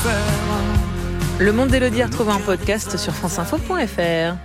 Le Monde d'Élodie à retrouver en podcast sur franceinfo.fr.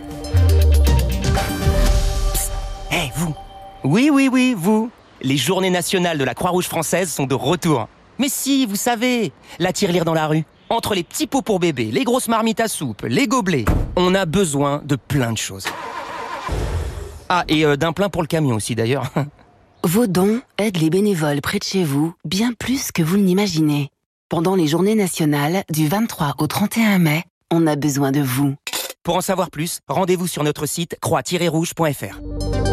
Hey, vous! Oui, vous! Les journées nationales de la Croix-Rouge française sont de retour. Mais si, vous savez, la tirelire dans la rue. Entre les petits pots pour bébé, les grosses marmites à soupe, les gobelets, on a besoin de plein de choses. Ah, et d'un plein pour le camion aussi d'ailleurs. Vos dons aident les bénévoles près de chez vous bien plus que vous ne l'imaginez. Pendant les journées nationales, du 23 au 31 mai, on a besoin de vous. Pour en savoir plus, rendez-vous sur notre site croix-rouge.fr.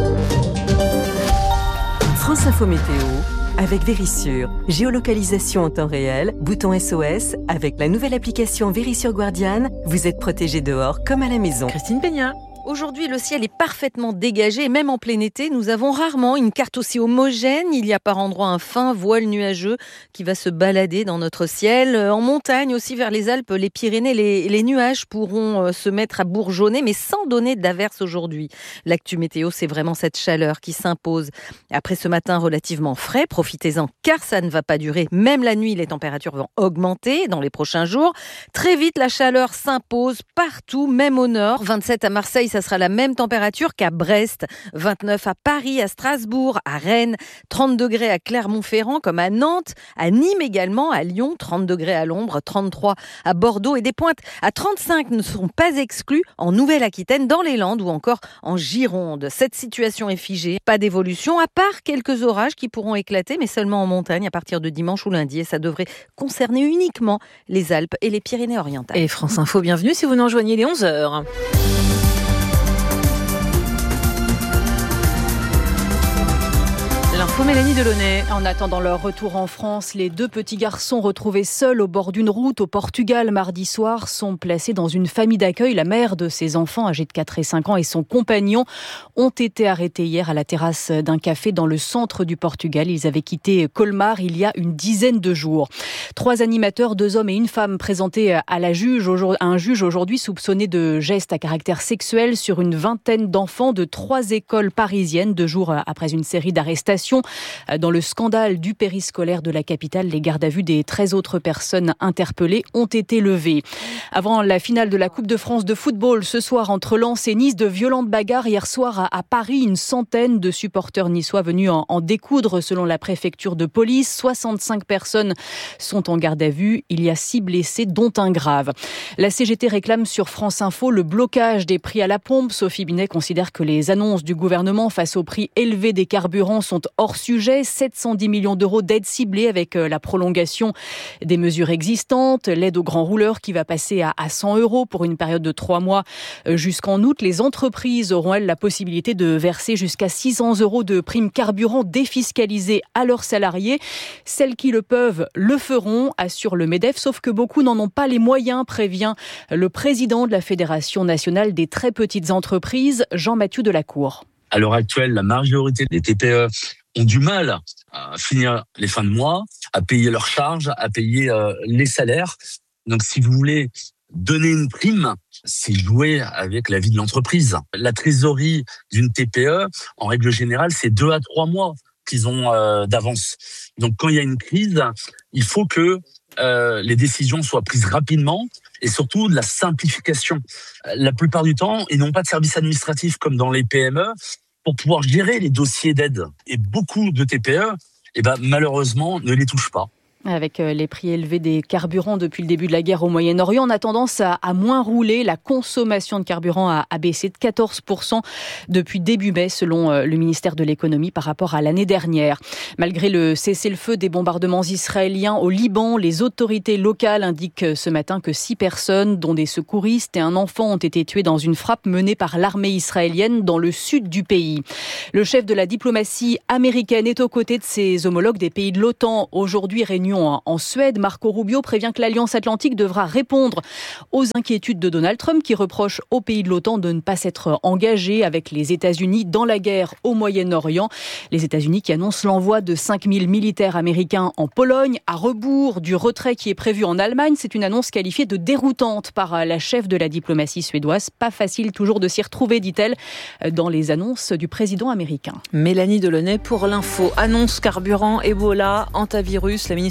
France Info Météo avec Vérissure. Géolocalisation en temps réel, bouton SOS. Avec la nouvelle application Vérissure Guardian, vous êtes protégé dehors comme à la maison. Christine Peña. Aujourd'hui, le ciel est parfaitement dégagé et même en plein été, nous avons rarement une carte aussi homogène. Il y a par endroits un fin voile nuageux qui va se balader dans notre ciel. En montagne aussi, vers les Alpes, les Pyrénées, les nuages pourront se mettre à bourgeonner, mais sans donner d'averse aujourd'hui. L'actu météo, c'est vraiment cette chaleur qui s'impose. Après ce matin relativement frais, profitez-en car ça ne va pas durer. Même la nuit, les températures vont augmenter dans les prochains jours. Très vite, la chaleur s'impose partout, même au nord. 27 à Marseille, ça sera la même température qu'à Brest, 29 à Paris, à Strasbourg, à Rennes, 30 degrés à Clermont-Ferrand comme à Nantes, à Nîmes également, à Lyon, 30 degrés à l'ombre, 33 à Bordeaux et des pointes à 35 ne seront pas exclues en Nouvelle-Aquitaine, dans les Landes ou encore en Gironde. Cette situation est figée, pas d'évolution à part quelques orages qui pourront éclater mais seulement en montagne à partir de dimanche ou lundi et ça devrait concerner uniquement les Alpes et les Pyrénées-Orientales. Et France Info, bienvenue si vous nous rejoignez les 11h. L'info Mélanie Delaunay. En attendant leur retour en France, les deux petits garçons retrouvés seuls au bord d'une route au Portugal mardi soir sont placés dans une famille d'accueil. La mère de ces enfants âgés de 4 et 5 ans et son compagnon ont été arrêtés hier à la terrasse d'un café dans le centre du Portugal. Ils avaient quitté Colmar il y a une dizaine de jours. 3 animateurs, 2 hommes et une femme présentés à un juge aujourd'hui soupçonnés de gestes à caractère sexuel sur une vingtaine d'enfants de 3 écoles parisiennes 2 jours après une série d'arrestations. Dans le scandale du périscolaire de la capitale, les gardes à vue des 13 autres personnes interpellées ont été levées. Avant la finale de la Coupe de France de football, ce soir entre Lens et Nice, de violentes bagarres. Hier soir à Paris, une centaine de supporters niçois venus en découdre selon la préfecture de police. 65 personnes sont en garde à vue. Il y a 6 blessés, dont un grave. La CGT réclame sur France Info le blocage des prix à la pompe. Sophie Binet considère que les annonces du gouvernement face au prix élevé des carburants sont hors sujet. 710 millions d'euros d'aide ciblée avec la prolongation des mesures existantes, l'aide aux grands rouleurs qui va passer à 100 € pour une période de 3 mois jusqu'en août. Les entreprises auront, elles, la possibilité de verser jusqu'à 600 € de primes carburant défiscalisées à leurs salariés. Celles qui le peuvent le feront, assure le MEDEF, sauf que beaucoup n'en ont pas les moyens, prévient le président de la Fédération nationale des très petites entreprises, Jean-Mathieu Delacour. À l'heure actuelle, la majorité des TPE ont du mal à finir les fins de mois, à payer leurs charges, à payer les salaires. Donc, si vous voulez donner une prime, c'est jouer avec la vie de l'entreprise. La trésorerie d'une TPE, en règle générale, c'est 2 à 3 mois qu'ils ont d'avance. Donc, quand il y a une crise, il faut que les décisions soient prises rapidement et surtout de la simplification. La plupart du temps, ils n'ont pas de service administratif comme dans les PME pour pouvoir gérer les dossiers d'aide. Et beaucoup de TPE, malheureusement, ne les touchent pas. Avec les prix élevés des carburants depuis le début de la guerre au Moyen-Orient, on a tendance à moins rouler. La consommation de carburant a baissé de 14% depuis début mai, selon le ministère de l'économie, par rapport à l'année dernière. Malgré le cessez-le-feu des bombardements israéliens au Liban, les autorités locales indiquent ce matin que 6 personnes, dont des secouristes et un enfant, ont été tuées dans une frappe menée par l'armée israélienne dans le sud du pays. Le chef de la diplomatie américaine est aux côtés de ses homologues des pays de l'OTAN. Aujourd'hui, réunion en Suède. Marco Rubio prévient que l'Alliance Atlantique devra répondre aux inquiétudes de Donald Trump qui reproche aux pays de l'OTAN de ne pas s'être engagés avec les États-Unis dans la guerre au Moyen-Orient. Les États-Unis qui annoncent l'envoi de 5000 militaires américains en Pologne, à rebours du retrait qui est prévu en Allemagne. C'est une annonce qualifiée de déroutante par la chef de la diplomatie suédoise. Pas facile toujours de s'y retrouver, dit-elle, dans les annonces du président américain. Mélanie Delaunay pour l'info. Annonce carburant, Ebola, hantavirus. La ministre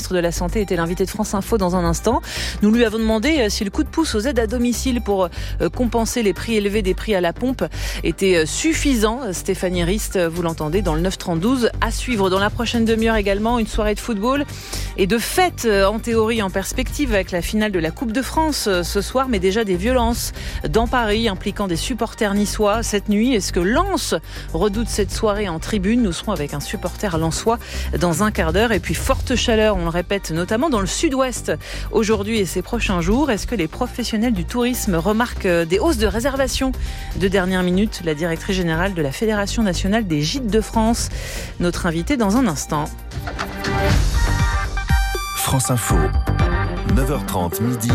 ministre de la Santé était l'invité de France Info dans un instant. Nous lui avons demandé si le coup de pouce aux aides à domicile pour compenser les prix élevés des prix à la pompe était suffisant. Stéphanie Rist, vous l'entendez dans le 9-32. À suivre dans la prochaine demi-heure également, une soirée de football et de fête en théorie en perspective avec la finale de la Coupe de France ce soir, mais déjà des violences dans Paris impliquant des supporters niçois cette nuit. Est-ce que Lens redoute cette soirée en tribune? Nous serons avec un supporter lensois dans un quart d'heure. Et puis forte chaleur, on le répète, notamment dans le sud-ouest aujourd'hui et ces prochains jours. Est-ce que les professionnels du tourisme remarquent des hausses de réservations de dernière minute? La directrice générale de la Fédération nationale des gîtes de France, notre invitée dans un instant. France Info, 9h30 midi,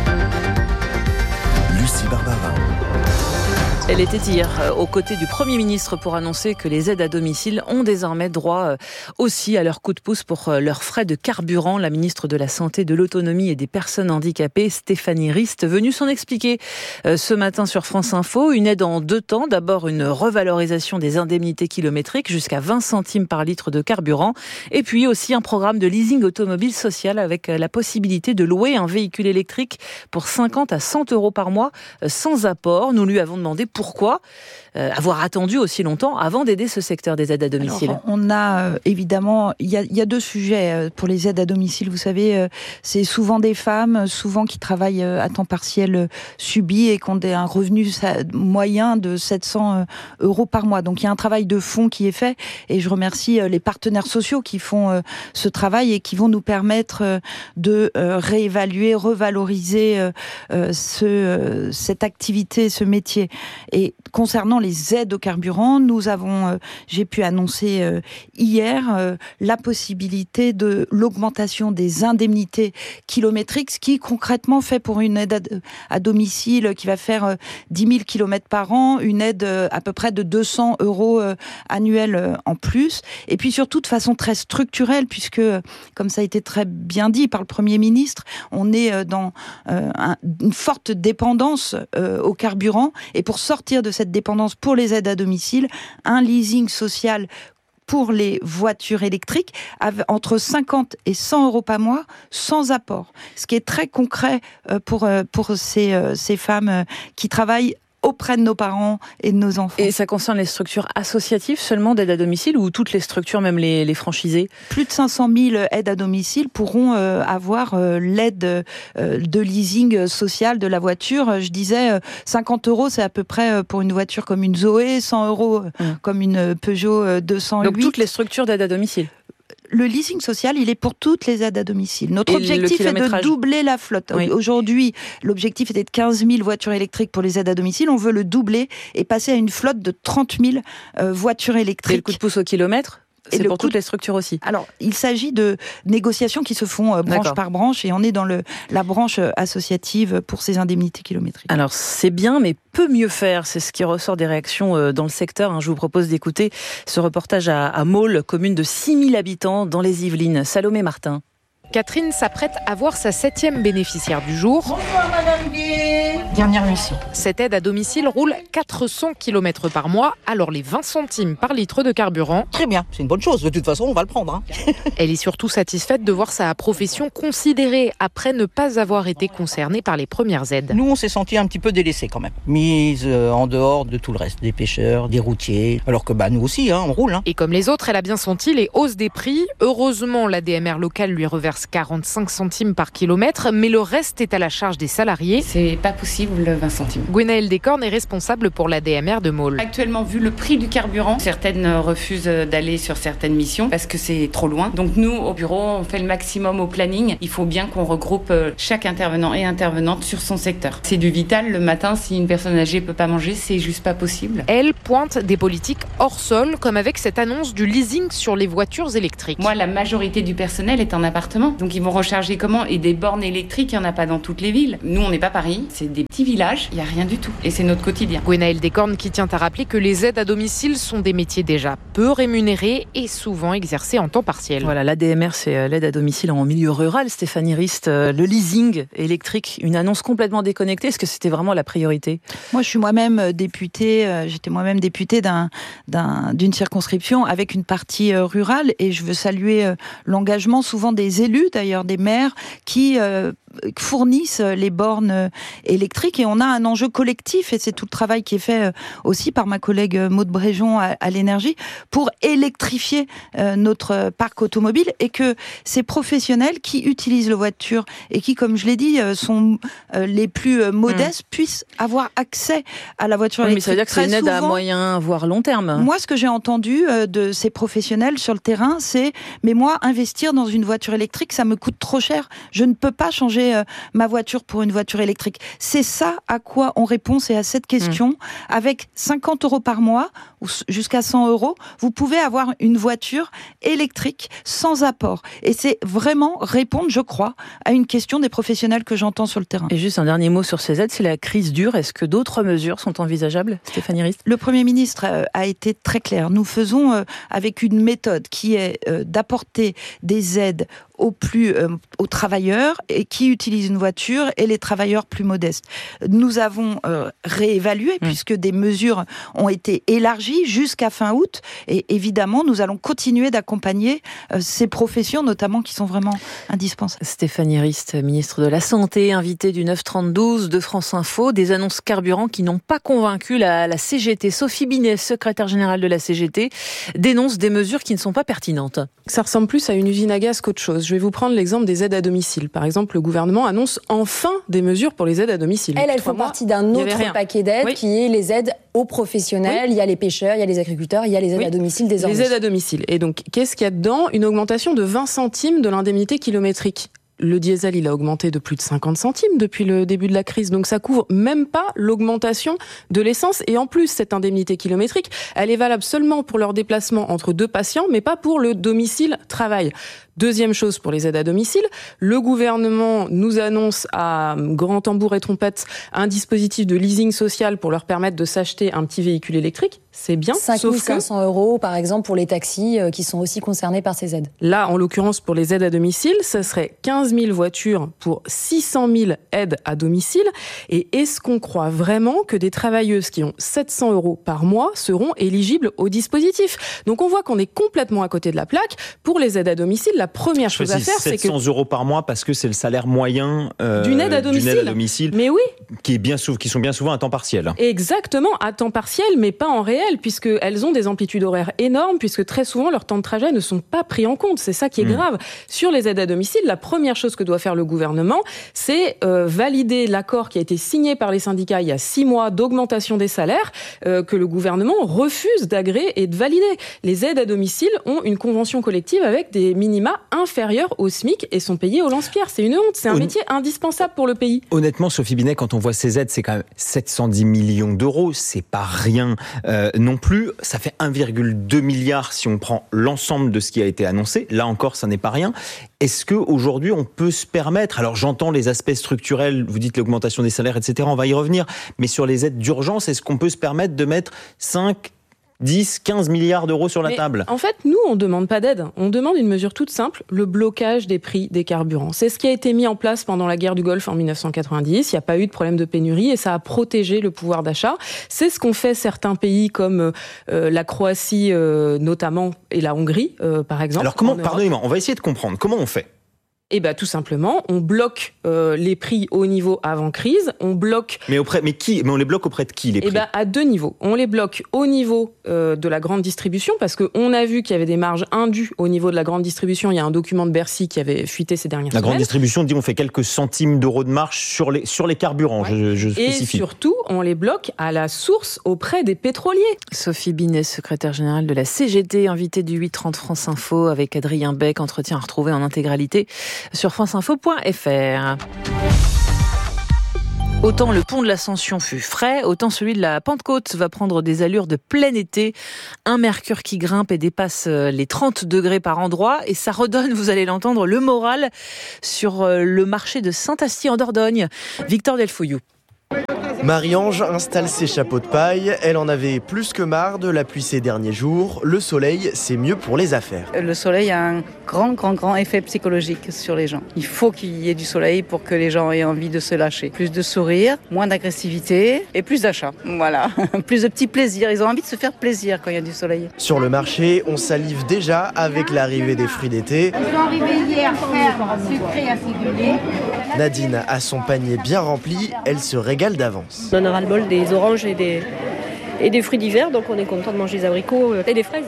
Lucie Barbara. Elle était hier aux côtés du Premier ministre pour annoncer que les aides à domicile ont désormais droit aussi à leur coup de pouce pour leurs frais de carburant. La ministre de la Santé, de l'Autonomie et des Personnes handicapées, Stéphanie Rist, venue s'en expliquer ce matin sur France Info. Une aide en 2 temps. D'abord une revalorisation des indemnités kilométriques jusqu'à 20 centimes par litre de carburant. Et puis aussi un programme de leasing automobile social avec la possibilité de louer un véhicule électrique pour 50 à 100 euros par mois sans apport. Nous lui avons demandé pourquoi avoir attendu aussi longtemps avant d'aider ce secteur des aides à domicile. Alors, on a évidemment, il y a 2 sujets pour les aides à domicile. Vous savez, c'est souvent des femmes, souvent qui travaillent à temps partiel subi et qui ont un revenu moyen de 700 euros par mois. Donc il y a un travail de fond qui est fait et je remercie les partenaires sociaux qui font ce travail et qui vont nous permettre de réévaluer, revaloriser cette activité, ce métier. Et concernant les aides au carburant, j'ai pu annoncer hier la possibilité de l'augmentation des indemnités kilométriques, ce qui concrètement fait pour une aide à domicile qui va faire 10 000 km par an, une aide à peu près de 200 euros annuels en plus. Et puis surtout de façon très structurelle, puisque, comme ça a été très bien dit par le Premier ministre, on est dans une forte dépendance au carburant. Et pour sortir de cette dépendance pour les aides à domicile, un leasing social pour les voitures électriques entre 50 et 100 euros par mois sans apport. Ce qui est très concret pour ces femmes qui travaillent auprès de nos parents et de nos enfants. Et ça concerne les structures associatives seulement d'aide à domicile ou toutes les structures, même les franchisés? Plus de 500 000 aides à domicile pourront avoir l'aide de leasing social de la voiture. Je disais 50 euros, c'est à peu près pour une voiture comme une Zoé, 100 euros comme une Peugeot 208. Donc toutes les structures d'aide à domicile? Le leasing social, il est pour toutes les aides à domicile. Notre objectif est de doubler la flotte. Oui. Aujourd'hui, l'objectif était de 15 000 voitures électriques pour les aides à domicile. On veut le doubler et passer à une flotte de 30 000 voitures électriques. Et le coup de pouce au kilomètre ? C'est pour toutes les structures aussi. Alors, il s'agit de négociations qui se font branche par branche et on est dans la branche associative pour ces indemnités kilométriques. Alors, c'est bien, mais peut mieux faire. C'est ce qui ressort des réactions dans le secteur. Je vous propose d'écouter ce reportage à Maule, commune de 6 000 habitants dans les Yvelines. Salomé Martin. Catherine s'apprête à voir sa 7e bénéficiaire du jour. Bonjour Madame Gué. Dernière mission. Cette aide à domicile roule 400 km par mois, alors les 20 centimes par litre de carburant. Très bien, c'est une bonne chose. De toute façon, on va le prendre. Elle est surtout satisfaite de voir sa profession considérée après ne pas avoir été concernée par les premières aides. Nous, on s'est sentis un petit peu délaissés quand même. Mise en dehors de tout le reste, des pêcheurs, des routiers. Alors que nous aussi, on roule. Et comme les autres, elle a bien senti les hausses des prix. Heureusement, l'ADMR locale lui reverse 45 centimes par kilomètre, mais le reste est à la charge des salariés. C'est pas possible, 20 centimes. Gwenaëlle Descornes est responsable pour l'ADMR de Maule. Actuellement, vu le prix du carburant, certaines refusent d'aller sur certaines missions parce que c'est trop loin. Donc nous, au bureau, on fait le maximum au planning. Il faut bien qu'on regroupe chaque intervenant et intervenante sur son secteur. C'est du vital. Le matin, si une personne âgée peut pas manger, c'est juste pas possible. Elle pointe des politiques hors sol, comme avec cette annonce du leasing sur les voitures électriques. Moi, la majorité du personnel est en appartement. Donc ils vont recharger comment ? Et des bornes électriques, il n'y en a pas dans toutes les villes. Nous, on n'est pas Paris. C'est des des petits villages, il n'y a rien du tout. Et c'est notre quotidien. Gwenaëlle Descornes qui tient à rappeler que les aides à domicile sont des métiers déjà peu rémunérés et souvent exercés en temps partiel. Voilà, l'ADMR, c'est l'aide à domicile en milieu rural. Stéphanie Rist, le leasing électrique, une annonce complètement déconnectée. Est-ce que c'était vraiment la priorité ? Moi, je suis moi-même députée, j'étais moi-même députée d'une circonscription avec une partie rurale, et je veux saluer l'engagement souvent des élus, d'ailleurs des maires, qui fournissent les bornes électriques, et on a un enjeu collectif, et c'est tout le travail qui est fait aussi par ma collègue Maude Bréjon à l'énergie pour électrifier notre parc automobile, et que ces professionnels qui utilisent la voiture et qui, comme je l'ai dit, sont les plus modestes puissent avoir accès à la voiture électrique. Mais ça veut dire que c'est une aide à moyen voire long terme. Moi, ce que j'ai entendu de ces professionnels sur le terrain, c'est « mais moi, investir dans une voiture électrique, ça me coûte trop cher. Je ne peux pas changer ma voiture pour une voiture électrique. » C'est ça à quoi on répond, c'est à cette question. Avec 50 € par mois, ou jusqu'à 100 €, vous pouvez avoir une voiture électrique sans apport. Et c'est vraiment répondre, je crois, à une question des professionnels que j'entends sur le terrain. Et juste un dernier mot sur ces aides, si la crise dure, est-ce que d'autres mesures sont envisageables, Stéphanie Rist ? Le Premier ministre a été très clair. Nous faisons avec une méthode qui est d'apporter des aides aux travailleurs et qui utilisent une voiture et les travailleurs plus modestes. Nous avons réévalué puisque des mesures ont été élargies jusqu'à fin août, et évidemment nous allons continuer d'accompagner ces professions notamment qui sont vraiment indispensables. Stéphanie Rist, ministre de la Santé, invitée du 9-32 de France Info, des annonces carburant qui n'ont pas convaincu la CGT. Sophie Binet, secrétaire générale de la CGT, dénonce des mesures qui ne sont pas pertinentes. Ça ressemble plus à une usine à gaz qu'autre chose. Je vais vous prendre l'exemple des aides à domicile. Par exemple, le gouvernement annonce enfin des mesures pour les aides à domicile. Elles font partie d'un autre paquet d'aides qui est les aides aux professionnels. Il y a les pêcheurs, il y a les agriculteurs, il y a les aides à domicile désormais. Les aides à domicile. Et donc, qu'est-ce qu'il y a dedans ? Une augmentation de 20 centimes de l'indemnité kilométrique. Le diesel, il a augmenté de plus de 50 centimes depuis le début de la crise. Donc ça couvre même pas l'augmentation de l'essence. Et en plus, cette indemnité kilométrique, elle est valable seulement pour leur déplacement entre deux patients, mais pas pour le domicile-travail. Deuxième chose pour les aides à domicile, le gouvernement nous annonce à grand tambour et trompette un dispositif de leasing social pour leur permettre de s'acheter un petit véhicule électrique. C'est bien, 5 500 € par exemple pour les taxis qui sont aussi concernés par ces aides. Là, en l'occurrence, pour les aides à domicile, ça serait 15 000 voitures pour 600 000 aides à domicile. Et est-ce qu'on croit vraiment que des travailleuses qui ont 700 € par mois seront éligibles au dispositif ? Donc on voit qu'on est complètement à côté de la plaque. Pour les aides à domicile, la première chose à faire, c'est que 700 € par mois parce que c'est le salaire moyen d'une aide à domicile. Mais oui, qui sont bien souvent à temps partiel. Exactement, à temps partiel, mais pas en réel, puisqu'elles ont des amplitudes horaires énormes, puisque très souvent leurs temps de trajet ne sont pas pris en compte. C'est ça qui est grave. Sur les aides à domicile, la première chose que doit faire le gouvernement, c'est valider l'accord qui a été signé par les syndicats il y a 6 mois d'augmentation des salaires, que le gouvernement refuse d'agréer et de valider. Les aides à domicile ont une convention collective avec des minima inférieurs au SMIC et sont payés au lance-pierre. C'est une honte, c'est un métier indispensable pour le pays. Honnêtement, Sophie Binet, quand on voit ces aides, c'est quand même 710 millions d'euros, c'est pas rien non plus. Ça fait 1,2 milliard si on prend l'ensemble de ce qui a été annoncé. Là encore, ça n'est pas rien. Est-ce qu'aujourd'hui, on peut se permettre, alors j'entends les aspects structurels, vous dites l'augmentation des salaires, etc., on va y revenir, mais sur les aides d'urgence, est-ce qu'on peut se permettre de mettre 5, 10, 15 milliards d'euros sur la table. En fait, nous, on ne demande pas d'aide. On demande une mesure toute simple, le blocage des prix des carburants. C'est ce qui a été mis en place pendant la guerre du Golfe en 1990. Il n'y a pas eu de problème de pénurie et ça a protégé le pouvoir d'achat. C'est ce qu'ont fait certains pays comme la Croatie notamment et la Hongrie, par exemple. Alors comment, pardonnez-moi, on va essayer de comprendre. Comment on fait ? Eh ben, tout simplement, on bloque les prix au niveau avant crise, on bloque... Mais on les bloque auprès de qui, les prix ? Eh ben, à 2 niveaux. On les bloque au niveau de la grande distribution, parce qu'on a vu qu'il y avait des marges indues au niveau de la grande distribution. Il y a un document de Bercy qui avait fuité ces dernières semaines. La grande distribution dit on fait quelques centimes d'euros de marge sur les carburants, je spécifie. Et surtout, on les bloque à la source auprès des pétroliers. Sophie Binet, secrétaire générale de la CGT, invitée du 8h30 France Info avec Adrien Beck, entretien à retrouver en intégralité sur franceinfo.fr. Autant le pont de l'Ascension fut frais, autant celui de la Pentecôte va prendre des allures de plein été. Un mercure qui grimpe et dépasse les 30 degrés par endroit. Et ça redonne, vous allez l'entendre, le moral sur le marché de Saint-Asti en Dordogne. Victor Delfouillou. Marie-Ange installe ses chapeaux de paille. Elle en avait plus que marre de la pluie ces derniers jours. Le soleil, c'est mieux pour les affaires. Le soleil a un grand effet psychologique sur les gens. Il faut qu'il y ait du soleil pour que les gens aient envie de se lâcher. Plus de sourire, moins d'agressivité et plus d'achats. Voilà, plus de petits plaisirs. Ils ont envie de se faire plaisir quand il y a du soleil. Sur le marché, on salive déjà avec l'arrivée des fruits d'été. Ils sont arrivés hier, ferme, sucré, acidulé. Nadine a son panier bien rempli. Elle se régale d'avance. On en a ras-le-bol des oranges et des fruits d'hiver, donc on est content de manger des abricots et des fraises.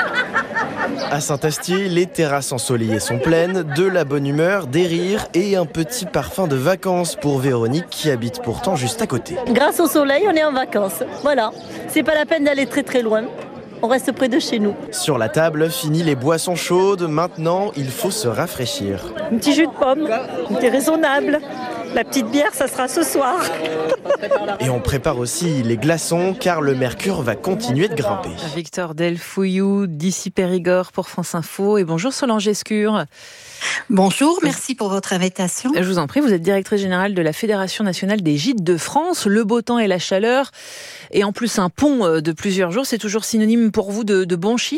À Saint-Astier, les terrasses ensoleillées sont pleines, de la bonne humeur, des rires et un petit parfum de vacances pour Véronique qui habite pourtant juste à côté. Grâce au soleil, on est en vacances. Voilà, c'est pas la peine d'aller très loin. On reste près de chez nous. Sur la table, fini les boissons chaudes. Maintenant, il faut se rafraîchir. Un petit jus de pomme, c'est raisonnable. La petite bière, ça sera ce soir. Et on prépare aussi les glaçons car le mercure va continuer de grimper. Victor Delfouillou d'ici Périgord pour France Info. Et bonjour Solange Escure. Bonjour, merci pour votre invitation. Je vous en prie, vous êtes directrice générale de la Fédération nationale des gîtes de France. Le beau temps et la chaleur, et en plus un pont de plusieurs jours, c'est toujours synonyme pour vous de bons chiffres ?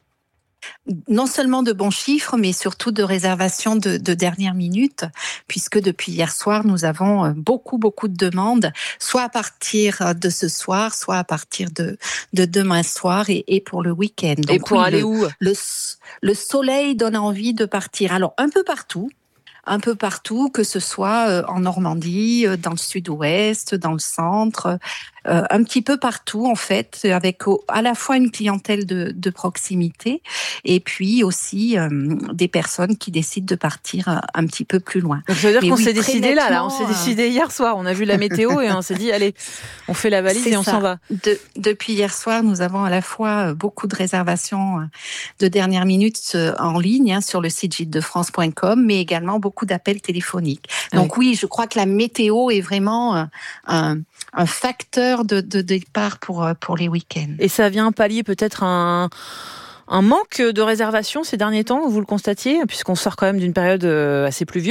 Non seulement de bons chiffres, mais surtout de réservations de dernière minute, puisque depuis hier soir, nous avons beaucoup de demandes, soit à partir de ce soir, soit à partir de demain soir et pour le week-end. Donc, et pour aller où ? Le soleil donne envie de partir. Alors, un peu partout, que ce soit en Normandie, dans le sud-ouest, dans le centre, un petit peu partout en fait, avec à la fois une clientèle de proximité et puis aussi des personnes qui décident de partir un petit peu plus loin. Donc ça veut dire qu'on s'est décidé là, on s'est décidé hier soir, on a vu la météo et on s'est dit allez, on fait la valise et on s'en va. Depuis hier soir, nous avons à la fois beaucoup de réservations de dernière minute en ligne sur le site gitesdefrance.com, mais également beaucoup d'appels téléphoniques. Donc oui, je crois que la météo est vraiment un facteur de départ pour les week-ends. Et ça vient pallier peut-être un manque de réservations ces derniers temps, vous le constatiez, puisqu'on sort quand même d'une période assez pluvieuse ?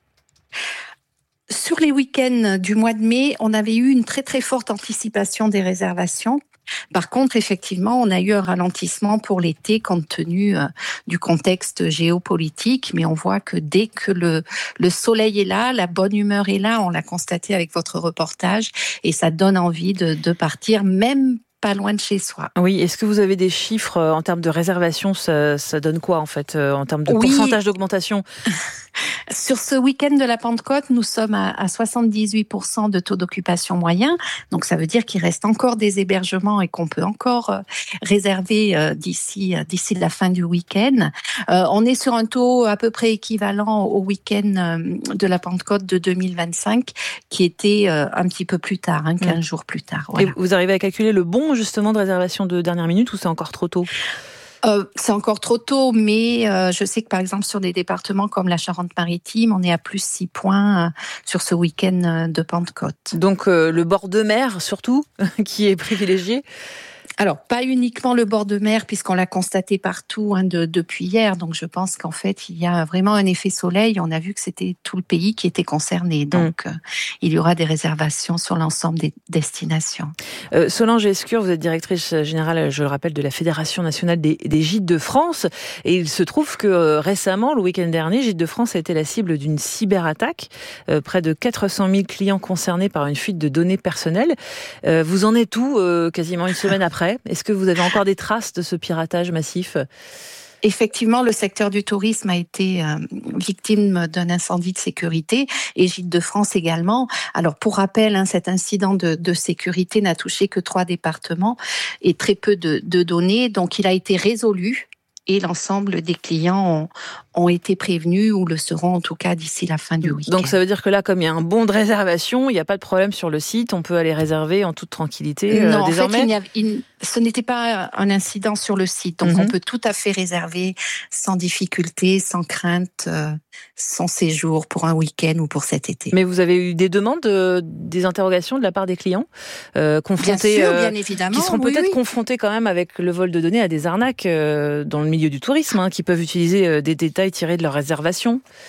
Sur les week-ends du mois de mai, on avait eu une très forte anticipation des réservations. Par contre, effectivement, on a eu un ralentissement pour l'été compte tenu du contexte géopolitique, mais on voit que dès que le soleil est là, la bonne humeur est là, on l'a constaté avec votre reportage, et ça donne envie de partir, même pas loin de chez soi. Oui, est-ce que vous avez des chiffres en termes de réservation ? Ça donne quoi en fait, en termes de pourcentage d'augmentation ? Sur ce week-end de la Pentecôte, nous sommes à 78% de taux d'occupation moyen. Donc, ça veut dire qu'il reste encore des hébergements et qu'on peut encore réserver d'ici la fin du week-end. On est sur un taux à peu près équivalent au week-end de la Pentecôte de 2025, qui était un petit peu plus tard, 15 jours plus tard. Voilà. Et vous arrivez à calculer le bon, justement, de réservation de dernière minute ou c'est encore trop tôt ? C'est encore trop tôt, mais je sais que par exemple sur des départements comme la Charente-Maritime, on est à plus 6 points sur ce week-end de Pentecôte. Donc le bord de mer surtout, qui est privilégié ? Alors, pas uniquement le bord de mer, puisqu'on l'a constaté partout depuis hier. Donc, je pense qu'en fait, il y a vraiment un effet soleil. On a vu que c'était tout le pays qui était concerné. Donc, il y aura des réservations sur l'ensemble des destinations. Solange Escure, vous êtes directrice générale, je le rappelle, de la Fédération nationale des gîtes de France. Et il se trouve que récemment, le week-end dernier, Gîtes de France a été la cible d'une cyberattaque. Près de 400 000 clients concernés par une fuite de données personnelles. Vous en êtes où, quasiment une semaine après ? Est-ce que vous avez encore des traces de ce piratage massif ? Effectivement, le secteur du tourisme a été victime d'un incendie de sécurité et Gîtes de France également. Alors, pour rappel, cet incident de sécurité n'a touché que 3 départements et très peu de données. Donc, il a été résolu et l'ensemble des clients ont été prévenus ou le seront en tout cas d'ici la fin du week-end. Donc ça veut dire que là, comme il y a un bon de réservation, il n'y a pas de problème sur le site, on peut aller réserver en toute tranquillité non, désormais. En fait, ce n'était pas un incident sur le site, donc on peut tout à fait réserver sans difficulté, sans crainte, son séjour pour un week-end ou pour cet été. Mais vous avez eu des demandes, des interrogations de la part des clients confrontés, bien sûr, bien évidemment, qui seront peut-être confrontés quand même avec le vol de données à des arnaques dans le milieu du tourisme, qui peuvent utiliser des détails tirés de leur réservation.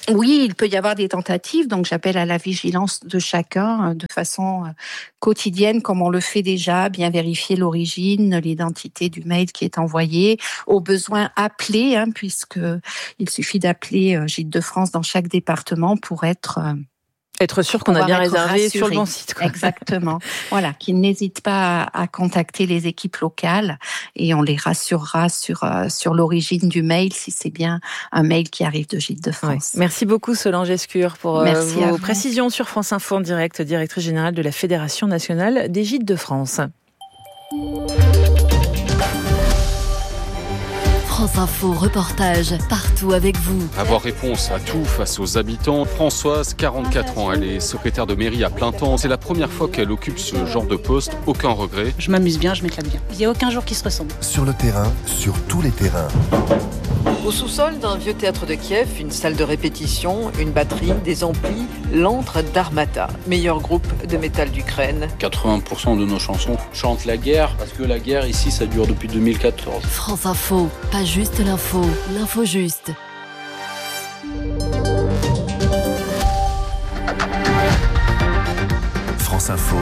Oui, il peut y avoir des tentatives, donc j'appelle à la vigilance de chacun de façon quotidienne, comme on le fait déjà, bien vérifier l'origine, l'identité du mail qui est envoyé, au besoin appeler, puisque il suffit d'appeler Gîtes de France dans chaque département pour être sûr qu'on a bien réservé sur le bon site. Exactement. Voilà, qu'ils n'hésitent pas à contacter les équipes locales et on les rassurera sur l'origine du mail si c'est bien un mail qui arrive de Gîtes de France. Ouais. Merci beaucoup Solange Escure pour vos précisions sur France Info en direct, directrice générale de la Fédération nationale des Gîtes de France. France Info, reportage partout avec vous. Avoir réponse à tout face aux habitants. Françoise, 44 ans, elle est secrétaire de mairie à plein temps. C'est la première fois qu'elle occupe ce genre de poste. Aucun regret. Je m'amuse bien, je m'éclate bien. Il n'y a aucun jour qui se ressemble. Sur le terrain, sur tous les terrains. Au sous-sol d'un vieux théâtre de Kiev, une salle de répétition, une batterie, des amplis, l'antre d'Armata, meilleur groupe de métal d'Ukraine. 80% de nos chansons chantent la guerre, parce que la guerre ici, ça dure depuis 2014. France Info, pas juste l'info, l'info juste. France Info,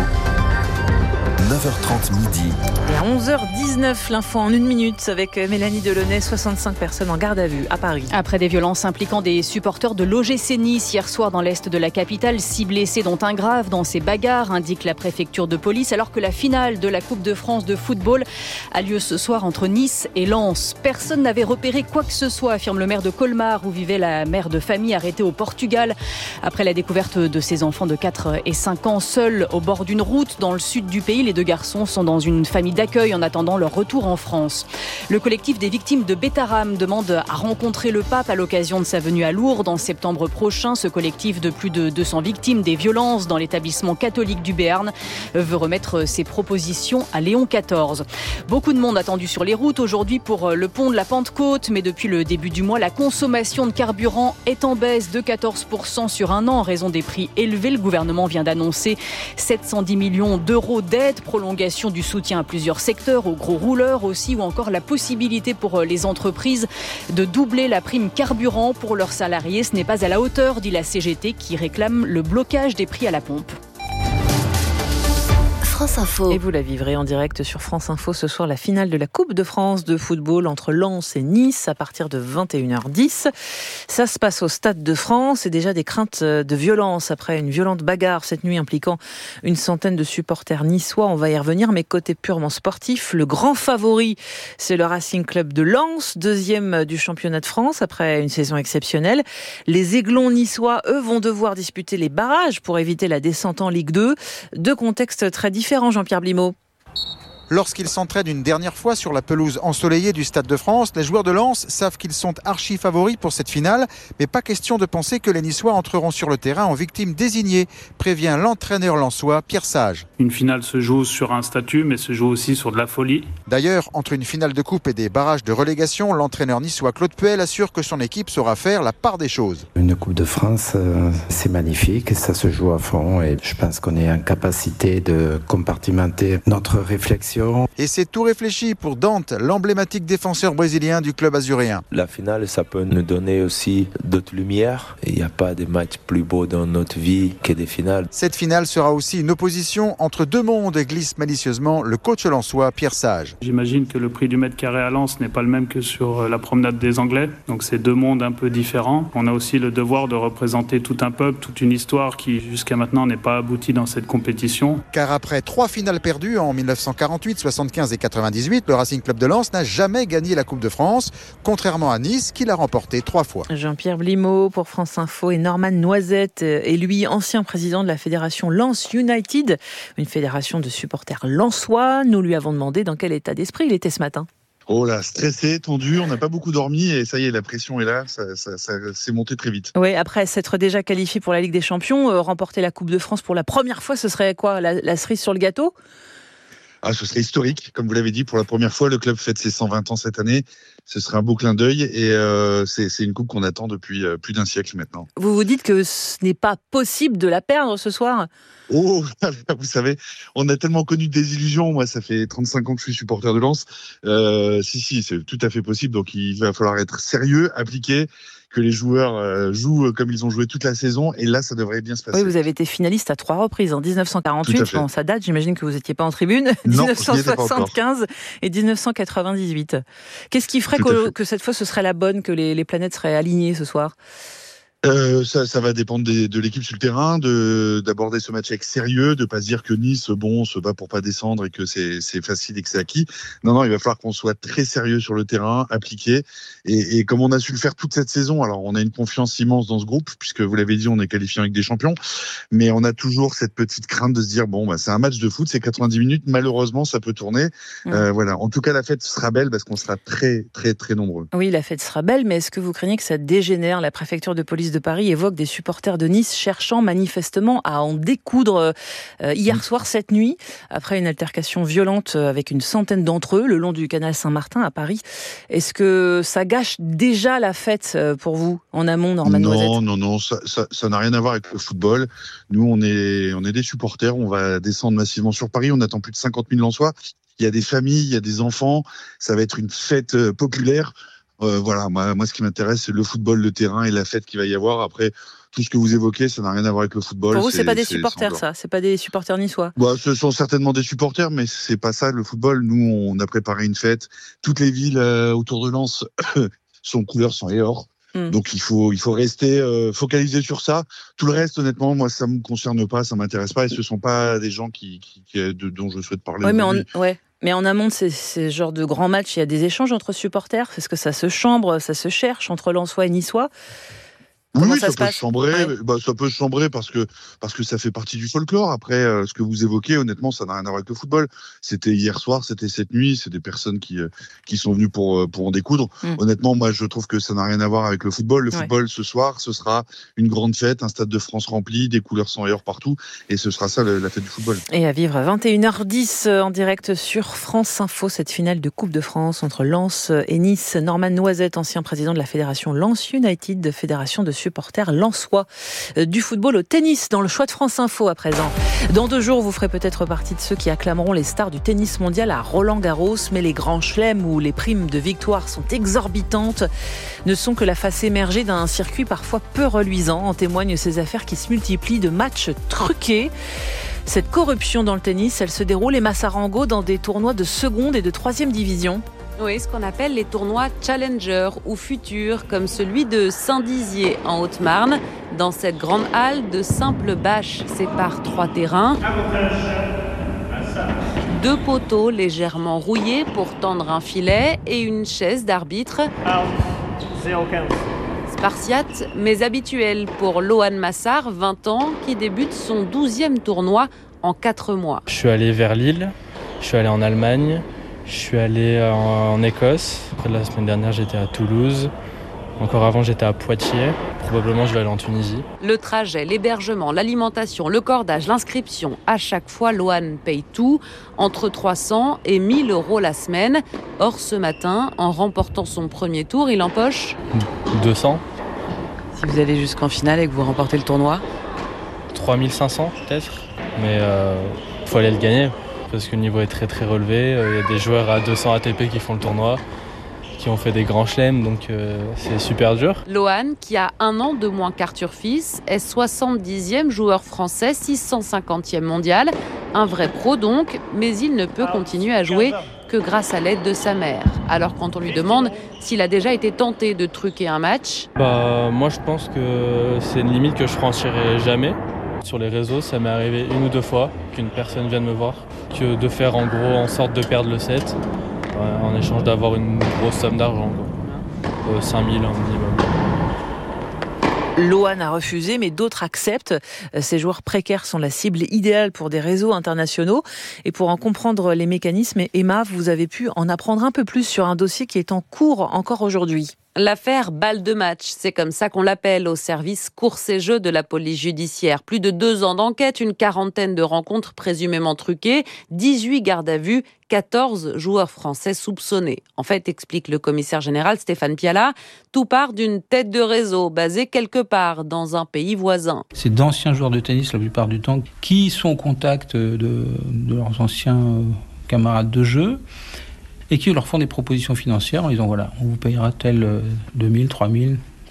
9h30 midi. Et à 11h19, l'info en 1 minute avec Mélanie Delaunay, 65 personnes en garde à vue à Paris. Après des violences impliquant des supporters de l'OGC Nice hier soir dans l'est de la capitale, 6 blessés dont un grave dans ces bagarres, indique la préfecture de police, alors que la finale de la Coupe de France de football a lieu ce soir entre Nice et Lens. Personne n'avait repéré quoi que ce soit, affirme le maire de Colmar, où vivait la mère de famille arrêtée au Portugal après la découverte de ses enfants de 4 et 5 ans seuls au bord d'une route dans le sud du pays. Les deux garçons sont dans une famille d'accueil en attendant leur retour en France. Le collectif des victimes de Bétarame demande à rencontrer le pape à l'occasion de sa venue à Lourdes en septembre prochain. Ce collectif de plus de 200 victimes des violences dans l'établissement catholique du Béarn veut remettre ses propositions à Léon XIV. Beaucoup de monde attendu sur les routes aujourd'hui pour le pont de la Pentecôte, mais depuis le début du mois, la consommation de carburant est en baisse de 14% sur un an en raison des prix élevés. Le gouvernement vient d'annoncer 710 millions d'euros d'aide, prolongation du soutien à plusieurs secteurs, aux gros rouleurs aussi, ou encore la possibilité pour les entreprises de doubler la prime carburant pour leurs salariés. Ce n'est pas à la hauteur, dit la CGT, qui réclame le blocage des prix à la pompe. France Info. Et vous la vivrez en direct sur France Info ce soir, la finale de la Coupe de France de football entre Lens et Nice à partir de 21h10. Ça se passe au Stade de France et déjà des craintes de violence après une violente bagarre cette nuit impliquant une centaine de supporters niçois. On va y revenir, mais côté purement sportif, le grand favori, c'est le Racing Club de Lens, deuxième du championnat de France après une saison exceptionnelle. Les Aiglons niçois, eux, vont devoir disputer les barrages pour éviter la descente en Ligue 2. Deux contextes très différents, Jean-Pierre Blimaud. Lorsqu'ils s'entraînent une dernière fois sur la pelouse ensoleillée du Stade de France, les joueurs de Lens savent qu'ils sont archi favoris pour cette finale, mais pas question de penser que les Niçois entreront sur le terrain en victimes désignées, prévient l'entraîneur lensois Pierre Sage. Une finale se joue sur un statut, mais se joue aussi sur de la folie. D'ailleurs, entre une finale de coupe et des barrages de relégation, l'entraîneur niçois Claude Puel assure que son équipe saura faire la part des choses. Une Coupe de France, c'est magnifique, ça se joue à fond et je pense qu'on est en capacité de compartimenter notre réflexion. Et c'est tout réfléchi pour Dante, l'emblématique défenseur brésilien du club azuréen. La finale, ça peut nous donner aussi d'autres lumières. Il n'y a pas de match plus beau dans notre vie que des finales. Cette finale sera aussi une opposition entre deux mondes, glisse malicieusement le coach lensois Pierre Sage. J'imagine que le prix du mètre carré à Lens n'est pas le même que sur la promenade des Anglais. Donc c'est deux mondes un peu différents. On a aussi le devoir de représenter tout un peuple, toute une histoire qui jusqu'à maintenant n'est pas aboutie dans cette compétition. Car après 3 finales perdues en 1948, 75 et 98, le Racing Club de Lens n'a jamais gagné la Coupe de France, contrairement à Nice qui l'a remporté 3 fois. Jean-Pierre Blimaud pour France Info et Norman Noisette est lui ancien président de la fédération Lens United, une fédération de supporters lensois. Nous lui avons demandé dans quel état d'esprit il était ce matin. Oh là, stressé, tendu, on n'a pas beaucoup dormi et ça y est, la pression est là, ça s'est monté très vite. Oui, après s'être déjà qualifié pour la Ligue des Champions, remporter la Coupe de France pour la première fois, ce serait quoi, la cerise sur le gâteau ? Ce serait historique, comme vous l'avez dit, pour la première fois, le club fête ses 120 ans cette année. Ce serait un beau clin d'œil et c'est une coupe qu'on attend depuis plus d'un siècle maintenant. Vous vous dites que ce n'est pas possible de la perdre ce soir ? Oh, vous savez, on a tellement connu des illusions. Moi, ça fait 35 ans que je suis supporter de Lens. Si, c'est tout à fait possible. Donc, il va falloir être sérieux, appliqué. que les joueurs jouent comme ils ont joué toute la saison. Et là, ça devrait bien se passer. Oui, vous avez été finaliste à 3 reprises, en 1948, bon, ça date, j'imagine que vous n'étiez pas en tribune, non, 1975 et 1998. Qu'est-ce qui ferait que cette fois ce serait la bonne, que les planètes seraient alignées ce soir ? Ça va dépendre de l'équipe sur le terrain, d'aborder ce match avec sérieux, de pas se dire que Nice, bon, se bat pour pas descendre et que c'est facile et que c'est acquis. Non, il va falloir qu'on soit très sérieux sur le terrain, appliqué. Et comme on a su le faire toute cette saison, alors on a une confiance immense dans ce groupe, puisque vous l'avez dit, on est qualifié avec des champions, mais on a toujours cette petite crainte de se dire, bon, c'est un match de foot, c'est 90 minutes, malheureusement, ça peut tourner. Voilà. En tout cas, la fête sera belle parce qu'on sera très, très, très nombreux. Oui, la fête sera belle, mais est-ce que vous craignez que ça dégénère? La préfecture de police de Paris évoque des supporters de Nice cherchant manifestement à en découdre hier soir, cette nuit, après une altercation violente avec une centaine d'entre eux le long du canal Saint-Martin à Paris. Est-ce que ça gâche déjà la fête pour vous en amont, Norman Noisette? Non, ça n'a rien à voir avec le football. Nous, on est des supporters, on va descendre massivement sur Paris, on attend plus de 50 000 Lensois. Il y a des familles, il y a des enfants, ça va être une fête populaire. Voilà, moi, ce qui m'intéresse, c'est le football, le terrain et la fête qu'il va y avoir. Après, tout ce que vous évoquez, ça n'a rien à voir avec le football. Pour vous, c'est pas des supporters, ça? C'est pas des supporters niçois? Ce sont certainement des supporters, mais c'est pas ça, le football. Nous, on a préparé une fête. Toutes les villes autour de Lens sont couleur sang et or. Donc il faut rester focalisé sur ça. Tout le reste, honnêtement, moi ça me concerne pas, ça m'intéresse pas, et ce sont pas des gens dont je souhaite parler. Mais en amont de ces genres de grands matchs, il y a des échanges entre supporters. Est-ce que ça se chambre, ça se cherche entre Lensois et Niçois? Oui, ça peut se chambrer. Ça peut se chambrer parce que ça fait partie du folklore. Après, ce que vous évoquez, honnêtement, ça n'a rien à voir avec le football. C'était hier soir, c'était cette nuit. C'est des personnes qui sont venues pour en découdre. Honnêtement, moi, je trouve que ça n'a rien à voir avec le football. Le football, ce soir, ce sera une grande fête, un stade de France rempli, des couleurs sang et or partout, et ce sera ça la fête du football. Et à vivre à 21h10 en direct sur France Info, cette finale de Coupe de France entre Lens et Nice. Norman Noisette, ancien président de la fédération Lens United, fédération de supporters lensois du football au tennis, dans le choix de France Info à présent. Dans 2 jours, vous ferez peut-être partie de ceux qui acclameront les stars du tennis mondial à Roland-Garros, mais les grands chelems où les primes de victoire sont exorbitantes ne sont que la face émergée d'un circuit parfois peu reluisant. En témoignent ces affaires qui se multiplient de matchs truqués. Cette corruption dans le tennis, elle se déroule, Emma Sarango, dans des tournois de seconde et de 3e division. Oui, ce qu'on appelle les tournois Challenger ou futurs, comme celui de Saint-Dizier en Haute-Marne. Dans cette grande halle, de simples bâches séparent 3 terrains. 2 poteaux légèrement rouillés pour tendre un filet et une chaise d'arbitre. Spartiate, mais habituel pour Lohan Massard, 20 ans, qui débute son 12e tournoi en 4 mois. Je suis allé vers Lille, je suis allé en Allemagne, je suis allé en Écosse. Après, la semaine dernière, j'étais à Toulouse. Encore avant, j'étais à Poitiers. Probablement, je vais aller en Tunisie. Le trajet, l'hébergement, l'alimentation, le cordage, l'inscription. À chaque fois, Lohan paye tout, entre 300 et 1000 euros la semaine. Or, ce matin, en remportant son premier tour, il empoche 200. Si vous allez jusqu'en finale et que vous remportez le tournoi, 3500 peut-être. Mais il faut aller le gagner. Parce que le niveau est très très relevé. Il y a des joueurs à 200 ATP qui font le tournoi, qui ont fait des grands chelems, donc c'est super dur. Lohan, qui a 1 an de moins qu'Arthur Fils, est 70e joueur français, 650e mondial. Un vrai pro donc, mais il ne peut continuer à jouer que grâce à l'aide de sa mère. Alors quand on lui demande s'il a déjà été tenté de truquer un match... Moi je pense que c'est une limite que je franchirai jamais. Sur les réseaux, ça m'est arrivé 1 ou 2 fois qu'une personne vienne me voir, que de faire en gros en sorte de perdre le set, en échange d'avoir une grosse somme d'argent, 5 000 minimum. Lohan a refusé, mais d'autres acceptent. Ces joueurs précaires sont la cible idéale pour des réseaux internationaux. Et pour en comprendre les mécanismes, Emma, vous avez pu en apprendre un peu plus sur un dossier qui est en cours encore aujourd'hui. L'affaire balle de match, c'est comme ça qu'on l'appelle au service courses et jeux de la police judiciaire. Plus de 2 ans d'enquête, une 40aine de rencontres présumément truquées, 18 gardes à vue, 14 joueurs français soupçonnés. En fait, explique le commissaire général Stéphane Piala, tout part d'une tête de réseau basée quelque part dans un pays voisin. C'est d'anciens joueurs de tennis la plupart du temps qui sont au contact de leurs anciens camarades de jeu et qui leur font des propositions financières en disant voilà, on vous payera tel 2000, 3000,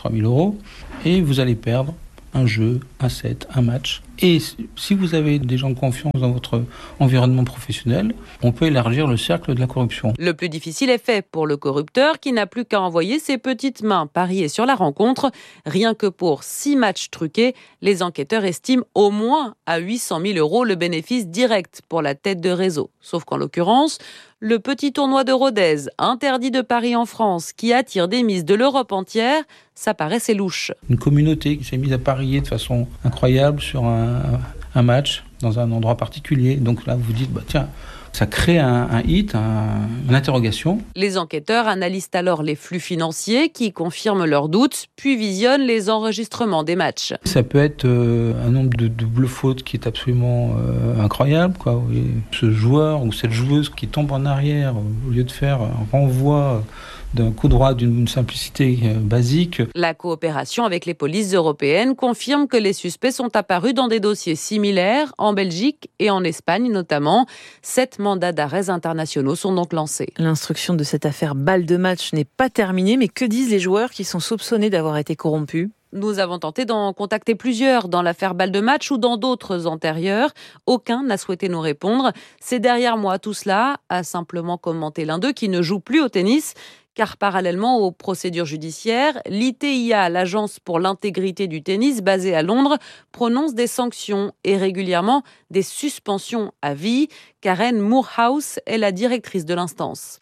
3 000 €, et vous allez perdre un jeu, un set, un match. Et si vous avez des gens de confiance dans votre environnement professionnel, on peut élargir le cercle de la corruption. Le plus difficile est fait pour le corrupteur qui n'a plus qu'à envoyer ses petites mains parier sur la rencontre. Rien que pour 6 matchs truqués, les enquêteurs estiment au moins à 800 000 € le bénéfice direct pour la tête de réseau. Sauf qu'en l'occurrence, le petit tournoi de Rodez, interdit de paris en France, qui attire des mises de l'Europe entière, ça paraissait louche. Une communauté qui s'est mise à parier de façon incroyable sur un match dans un endroit particulier. Donc là, vous vous dites, tiens, ça crée un hit, une interrogation. Les enquêteurs analysent alors les flux financiers qui confirment leurs doutes, puis visionnent les enregistrements des matchs. Ça peut être un nombre de doubles fautes qui est absolument incroyable, quoi. Oui. Ce joueur ou cette joueuse qui tombe en arrière au lieu de faire un renvoi d'un coup droit d'une simplicité basique. La coopération avec les polices européennes confirme que les suspects sont apparus dans des dossiers similaires en Belgique et en Espagne notamment. 7 mandats d'arrêt internationaux sont donc lancés. L'instruction de cette affaire balle de match n'est pas terminée, mais que disent les joueurs qui sont soupçonnés d'avoir été corrompus ? Nous avons tenté d'en contacter plusieurs dans l'affaire balle de match ou dans d'autres antérieures. Aucun n'a souhaité nous répondre. C'est derrière moi tout cela, a simplement commenté l'un d'eux qui ne joue plus au tennis. Car parallèlement aux procédures judiciaires, l'ITIA, l'Agence pour l'intégrité du tennis basée à Londres, prononce des sanctions et régulièrement des suspensions à vie. Karen Moorhouse est la directrice de l'instance.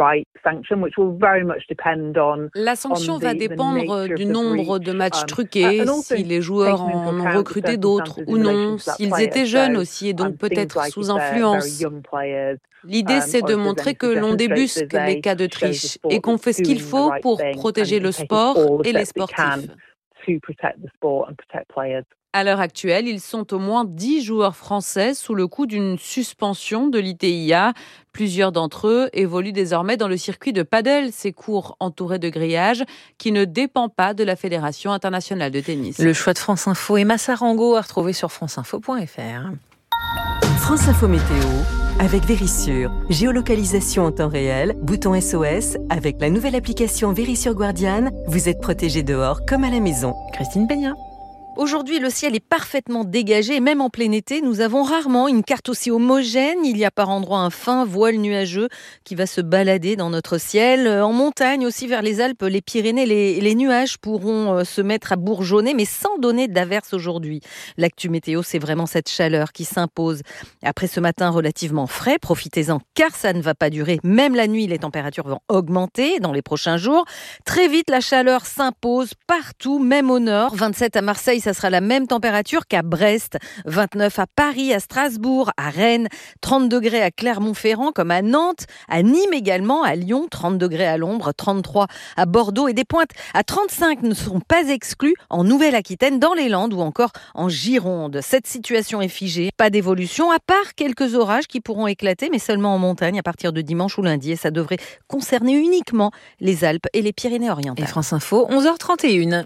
La sanction va dépendre du nombre de matchs truqués, si les joueurs en ont recruté d'autres ou non, s'ils étaient jeunes aussi et donc peut-être sous influence. L'idée, c'est de montrer que l'on débusque les cas de triche et qu'on fait ce qu'il faut pour protéger le sport et les sportifs. À l'heure actuelle, ils sont au moins 10 joueurs français sous le coup d'une suspension de l'ITIA. Plusieurs d'entre eux évoluent désormais dans le circuit de paddle, ces cours entourés de grillages qui ne dépend pas de la Fédération internationale de tennis. Le choix de France Info et Massarango à retrouver sur franceinfo.fr. France Info Météo avec Vérissure. Géolocalisation en temps réel, bouton SOS. Avec la nouvelle application Vérissure Guardian, vous êtes protégé dehors comme à la maison. Christine Peña. Aujourd'hui, le ciel est parfaitement dégagé, et même en plein été, nous avons rarement une carte aussi homogène. Il y a par endroits un fin voile nuageux qui va se balader dans notre ciel. En montagne, aussi vers les Alpes, les Pyrénées, les nuages pourront se mettre à bourgeonner, mais sans donner d'averse aujourd'hui. L'actu météo, c'est vraiment cette chaleur qui s'impose. Après ce matin relativement frais, profitez-en car ça ne va pas durer. Même la nuit, les températures vont augmenter dans les prochains jours. Très vite, la chaleur s'impose partout, même au nord. 27 à Marseille, ça sera la même température qu'à Brest, 29 à Paris, à Strasbourg, à Rennes, 30 degrés à Clermont-Ferrand comme à Nantes, à Nîmes également, à Lyon, 30 degrés à l'ombre, 33 à Bordeaux et des pointes à 35 ne seront pas exclues en Nouvelle-Aquitaine, dans les Landes ou encore en Gironde. Cette situation est figée, pas d'évolution à part quelques orages qui pourront éclater mais seulement en montagne à partir de dimanche ou lundi et ça devrait concerner uniquement les Alpes et les Pyrénées-Orientales. Et France Info, 11h31.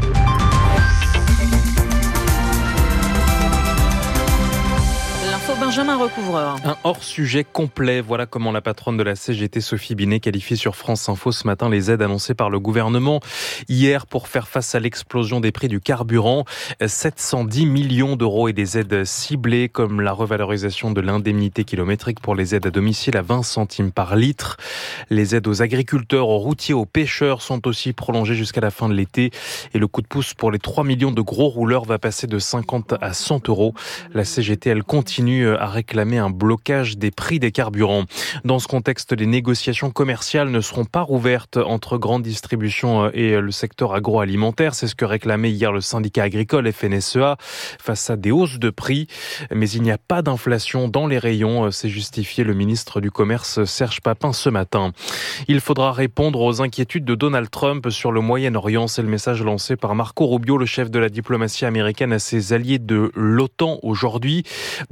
Benjamin Recouvreur. Un hors-sujet complet. Voilà comment la patronne de la CGT, Sophie Binet, qualifie sur France Info ce matin les aides annoncées par le gouvernement hier pour faire face à l'explosion des prix du carburant. 710 millions d'euros et des aides ciblées comme la revalorisation de l'indemnité kilométrique pour les aides à domicile à 20 centimes par litre. Les aides aux agriculteurs, aux routiers, aux pêcheurs sont aussi prolongées jusqu'à la fin de l'été. Et le coup de pouce pour les 3 millions de gros rouleurs va passer de 50 à 100 euros. La CGT, elle continue à réclamer un blocage des prix des carburants. Dans ce contexte, les négociations commerciales ne seront pas rouvertes entre grande distribution et le secteur agroalimentaire. C'est ce que réclamait hier le syndicat agricole FNSEA face à des hausses de prix. Mais il n'y a pas d'inflation dans les rayons, c'est justifié le ministre du Commerce Serge Papin ce matin. Il faudra répondre aux inquiétudes de Donald Trump sur le Moyen-Orient. C'est le message lancé par Marco Rubio, le chef de la diplomatie américaine, à ses alliés de l'OTAN aujourd'hui. Depuis le début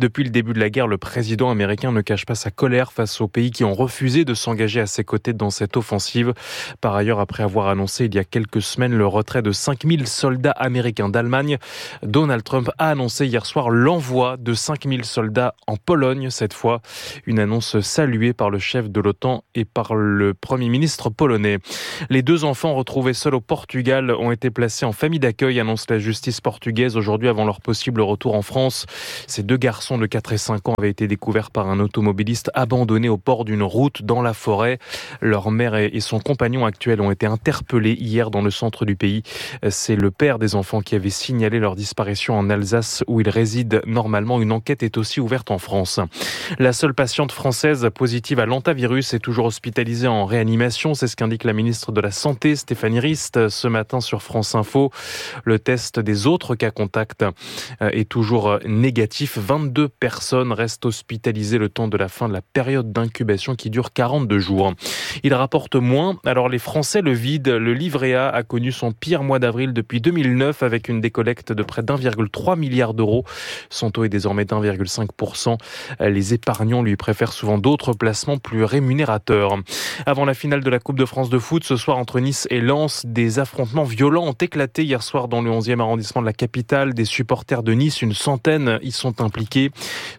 début de la guerre, le président américain ne cache pas sa colère face aux pays qui ont refusé de s'engager à ses côtés dans cette offensive. Par ailleurs, après avoir annoncé il y a quelques semaines le retrait de 5000 soldats américains d'Allemagne, Donald Trump a annoncé hier soir l'envoi de 5000 soldats en Pologne cette fois. Une annonce saluée par le chef de l'OTAN et par le Premier ministre polonais. Les 2 enfants retrouvés seuls au Portugal ont été placés en famille d'accueil, annonce la justice portugaise aujourd'hui avant leur possible retour en France. Ces 2 garçons de 4 et 5 ans avaient été découverts par un automobiliste abandonné au bord d'une route dans la forêt. Leur mère et son compagnon actuel ont été interpellés hier dans le centre du pays. C'est le père des enfants qui avait signalé leur disparition en Alsace où ils résident normalement. Une enquête est aussi ouverte en France. La seule patiente française positive à l'hantavirus est toujours hospitalisée en réanimation. C'est ce qu'indique la ministre de la Santé, Stéphanie Rist, ce matin sur France Info. Le test des autres cas contacts est toujours négatif. 22 personnes restent hospitalisées le temps de la fin de la période d'incubation qui dure 42 jours. Il rapporte moins. Alors les Français le vident. Le livret A connu son pire mois d'avril depuis 2009 avec une décollecte de près d'1,3 milliard d'euros. Son taux est désormais d'1,5%. Les épargnants lui préfèrent souvent d'autres placements plus rémunérateurs. Avant la finale de la Coupe de France de foot, ce soir entre Nice et Lens, des affrontements violents ont éclaté hier soir dans le 11e arrondissement de la capitale. Des supporters de Nice, une centaine, y sont impliqués.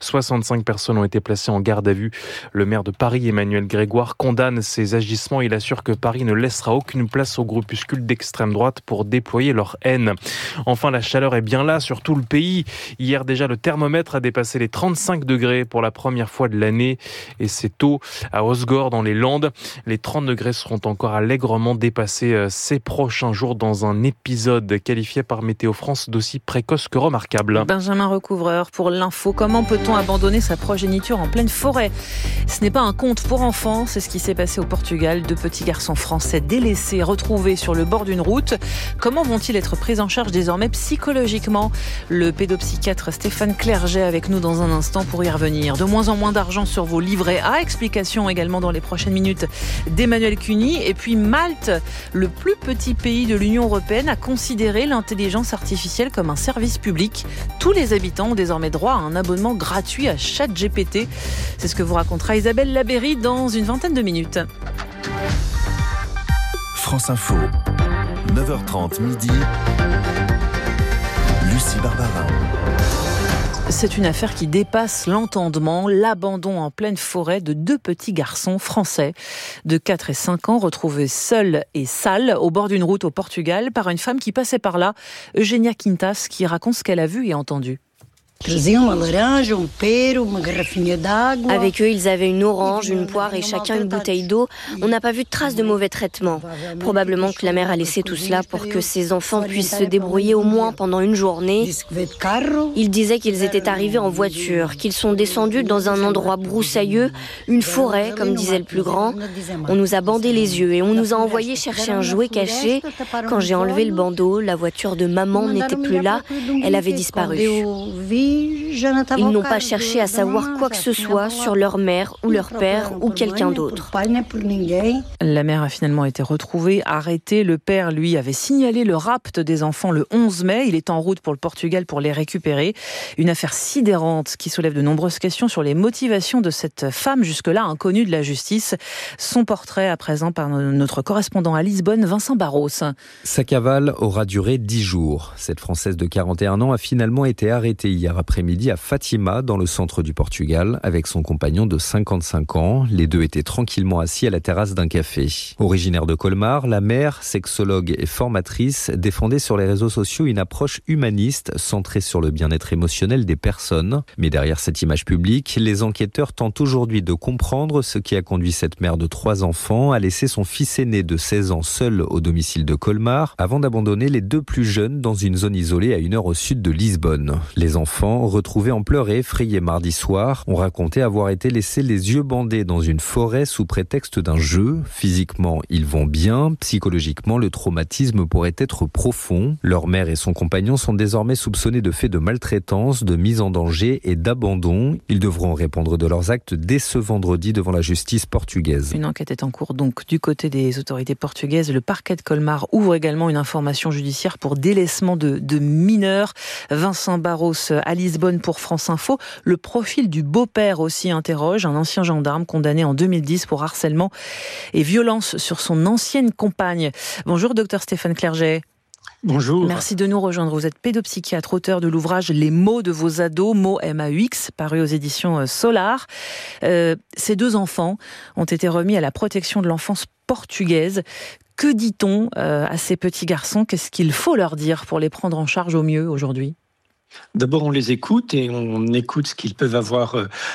65 personnes ont été placées en garde à vue. Le maire de Paris, Emmanuel Grégoire, condamne ces agissements. Il assure que Paris ne laissera aucune place aux groupuscules d'extrême droite pour déployer leur haine. Enfin, la chaleur est bien là sur tout le pays. Hier déjà, le thermomètre a dépassé les 35 degrés pour la première fois de l'année. Et c'est tôt à Osgore, dans les Landes. Les 30 degrés seront encore allègrement dépassés ces prochains jours dans un épisode qualifié par Météo France d'aussi précoce que remarquable. Benjamin Recouvreur pour l'info. Comment peut-on abandonner sa progéniture en pleine forêt ? Ce n'est pas un conte pour enfants, c'est ce qui s'est passé au Portugal. 2 petits garçons français délaissés, retrouvés sur le bord d'une route. Comment vont-ils être pris en charge désormais psychologiquement ? Le pédopsychiatre Stéphane Clerget avec nous dans un instant pour y revenir. De moins en moins d'argent sur vos livrets A. Explication également dans les prochaines minutes d'Emmanuel Cuny. Et puis Malte, le plus petit pays de l'Union européenne, a considéré l'intelligence artificielle comme un service public. Tous les habitants ont désormais droit à un abonnement gratuit à ChatGPT. C'est ce que vous racontera Isabelle Labéry dans une vingtaine de minutes. France Info, 9h30 midi, Lucie Barbarin. C'est une affaire qui dépasse l'entendement, l'abandon en pleine forêt de 2 petits garçons français de 4 et 5 ans retrouvés seuls et sales au bord d'une route au Portugal par une femme qui passait par là, Eugénia Quintas, qui raconte ce qu'elle a vu et entendu. Avec eux, ils avaient une orange, une poire et chacun une bouteille d'eau. On n'a pas vu de traces de mauvais traitements. Probablement que la mère a laissé tout cela pour que ses enfants puissent se débrouiller au moins pendant une journée. Ils disaient qu'ils étaient arrivés en voiture, qu'ils sont descendus dans un endroit broussailleux, une forêt, comme disait le plus grand. On nous a bandé les yeux et on nous a envoyé chercher un jouet caché. Quand j'ai enlevé le bandeau, la voiture de maman n'était plus là. Elle avait disparu. Ils n'ont pas cherché à savoir quoi que ce soit sur leur mère ou leur père ou quelqu'un d'autre. La mère a finalement été retrouvée, arrêtée. Le père, lui, avait signalé le rapt des enfants le 11 mai. Il est en route pour le Portugal pour les récupérer. Une affaire sidérante qui soulève de nombreuses questions sur les motivations de cette femme jusque-là inconnue de la justice. Son portrait à présent par notre correspondant à Lisbonne, Vincent Barros. Sa cavale aura duré 10 jours. Cette Française de 41 ans a finalement été arrêtée hier après-midi à Fatima, dans le centre du Portugal, avec son compagnon de 55 ans. Les deux étaient tranquillement assis à la terrasse d'un café. Originaire de Colmar, la mère, sexologue et formatrice, défendait sur les réseaux sociaux une approche humaniste centrée sur le bien-être émotionnel des personnes. Mais derrière cette image publique, les enquêteurs tentent aujourd'hui de comprendre ce qui a conduit cette mère de 3 enfants à laisser son fils aîné de 16 ans seul au domicile de Colmar, avant d'abandonner les 2 plus jeunes dans une zone isolée à 1 heure au sud de Lisbonne. Les enfants, retrouvés en pleurs et effrayés mardi soir, ont raconté avoir été laissés les yeux bandés dans une forêt sous prétexte d'un jeu. Physiquement, ils vont bien. Psychologiquement, le traumatisme pourrait être profond. Leur mère et son compagnon sont désormais soupçonnés de faits de maltraitance, de mise en danger et d'abandon. Ils devront répondre de leurs actes dès ce vendredi devant la justice portugaise. Une enquête est en cours donc du côté des autorités portugaises. Le parquet de Colmar ouvre également une information judiciaire pour délaissement de mineurs. Vincent Barros à Lisbonne pour France Info. Le profil du beau-père aussi interroge, un ancien gendarme condamné en 2010 pour harcèlement et violence sur son ancienne compagne. Bonjour docteur Stéphane Clerget. Bonjour. Merci de nous rejoindre. Vous êtes pédopsychiatre, auteur de l'ouvrage Les mots de vos ados, mots MAUX, paru aux éditions Solar. Ces deux enfants ont été remis à la protection de l'enfance portugaise. Que dit-on à ces petits garçons ? Qu'est-ce qu'il faut leur dire pour les prendre en charge au mieux aujourd'hui ? D'abord, on les écoute et on écoute ce qu'ils peuvent avoir